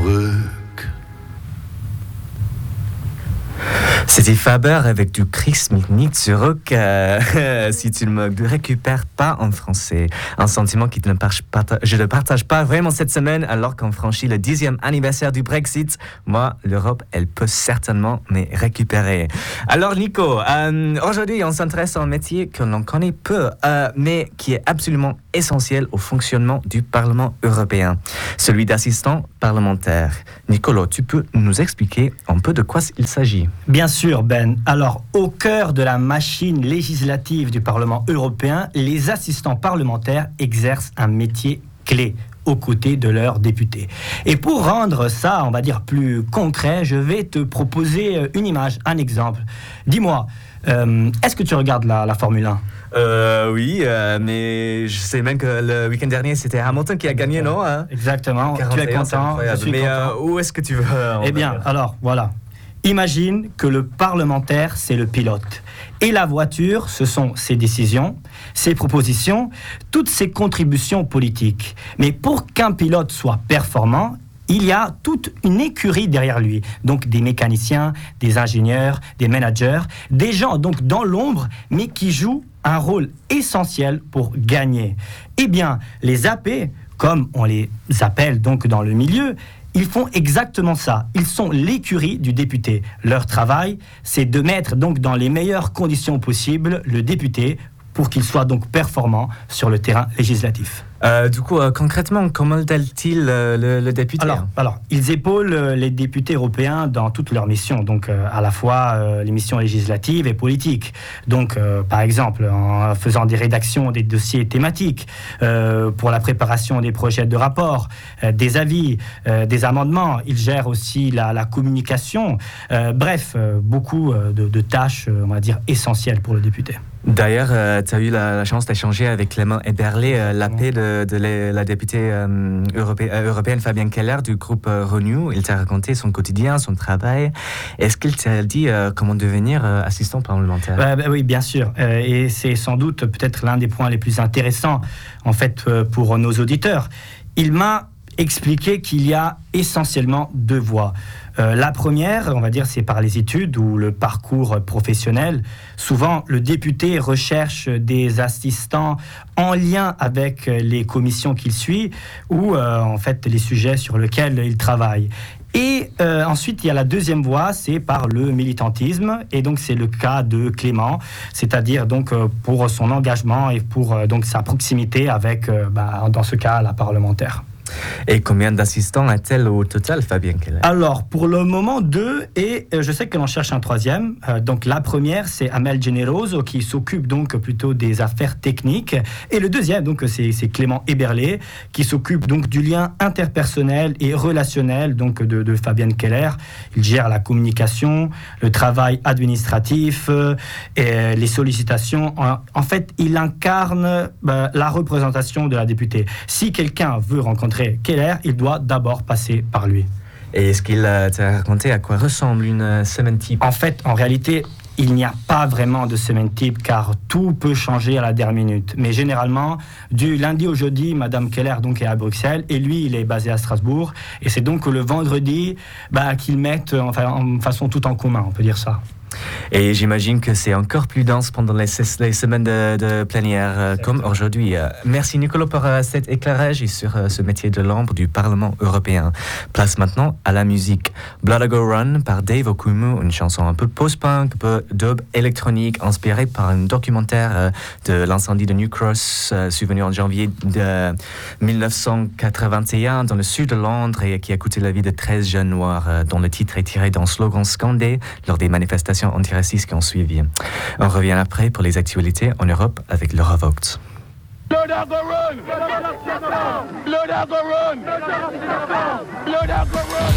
zurück. C'était Faber avec du Kriegst mich nicht zurück, si tu ne me récupères pas en français. Un sentiment que je ne partage pas vraiment cette semaine, alors qu'on franchit le 10e anniversaire du Brexit. Moi, l'Europe, elle peut certainement me récupérer. Alors Nico, aujourd'hui on s'intéresse à un métier que l'on connaît peu, mais qui est absolument essentiel au fonctionnement du Parlement européen, celui d'assistant parlementaire. Nicolo, tu peux nous expliquer un peu de quoi il s'agit? Bien sûr, Ben. Alors, au cœur de la machine législative du Parlement européen, les assistants parlementaires exercent un métier clé aux côtés de leurs députés. Et pour rendre ça, on va dire, plus concret, je vais te proposer une image, un exemple. Dis-moi, est-ce que tu regardes la Formule 1 ? Oui, mais je sais même que le week-end dernier, c'était Hamilton qui a gagné, non? Exactement, 41, tu es content, je suis content. Où est-ce que tu veux? Eh bien, alors, voilà. Imagine que le parlementaire, c'est le pilote. Et la voiture, ce sont ses décisions, ses propositions, toutes ses contributions politiques. Mais pour qu'un pilote soit performant, il y a toute une écurie derrière lui. Donc des mécaniciens, des ingénieurs, des managers, des gens donc dans l'ombre, mais qui jouent un rôle essentiel pour gagner. Eh bien, les AP, comme on les appelle donc dans le milieu, ils font exactement ça. Ils sont l'écurie du député. Leur travail, c'est de mettre donc dans les meilleures conditions possibles le député pour qu'il soit donc performant sur le terrain législatif. Du coup, concrètement, comment aident-ils le député? Alors, ils épaulent les députés européens dans toutes leurs missions, donc à la fois les missions législatives et politiques. Donc, par exemple, en faisant des rédactions des dossiers thématiques, pour la préparation des projets de rapport, des avis, des amendements. Ils gèrent aussi la communication. Bref, beaucoup de tâches, on va dire, essentielles pour le député. D'ailleurs, tu as eu la chance d'échanger avec Clément Eberle, l'AP de la députée européenne Fabienne Keller du groupe Renew. Il t'a raconté son quotidien, son travail. Est-ce qu'il t'a dit comment devenir assistant parlementaire? Oui, bien sûr. Et c'est sans doute peut-être l'un des points les plus intéressants, en fait, pour nos auditeurs. Il m'a expliqué qu'il y a essentiellement deux voies. La première, on va dire, c'est par les études ou le parcours professionnel. Souvent, le député recherche des assistants en lien avec les commissions qu'il suit ou en fait les sujets sur lesquels il travaille. Et ensuite, il y a la deuxième voie, c'est par le militantisme. Et donc, c'est le cas de Clément, c'est-à-dire donc pour son engagement et pour donc sa proximité avec, dans ce cas, la parlementaire. Et combien d'assistants a-t-elle au total, Fabienne Keller? Alors, pour le moment, 2, et je sais que l'on cherche un troisième. Donc, la première, c'est Amel Generoso, qui s'occupe donc plutôt des affaires techniques. Et le deuxième, donc, c'est Clément Eberle, qui s'occupe donc du lien interpersonnel et relationnel donc, de Fabienne Keller. Il gère la communication, le travail administratif, et les sollicitations. En fait, il incarne la représentation de la députée. Si quelqu'un veut rencontrer Keller, il doit d'abord passer par lui. Et est-ce qu'il t'a raconté à quoi ressemble une semaine type? En fait, en réalité, il n'y a pas vraiment de semaine type car tout peut changer à la dernière minute. Mais généralement, du lundi au jeudi, Madame Keller donc, est à Bruxelles et lui, il est basé à Strasbourg. Et c'est donc le vendredi qu'ils mettent en façon tout en commun, on peut dire ça. Et j'imagine que c'est encore plus dense pendant les semaines de plénière comme aujourd'hui. Merci Nicolas pour cet éclairage sur ce métier de l'ombre du Parlement européen. Place maintenant à la musique. Blood I Go Run par Dave Okumu, une chanson un peu post-punk, un peu dub électronique, inspirée par un documentaire de l'incendie de New Cross, survenu en janvier de 1981 dans le sud de Londres et qui a coûté la vie de 13 jeunes noirs, dont le titre est tiré d'un slogan scandé lors des manifestations antiracistes qui ont suivi. On revient après pour les actualités en Europe avec Laura Vogt. Blood I go run! Blood I go run! Blood I go run!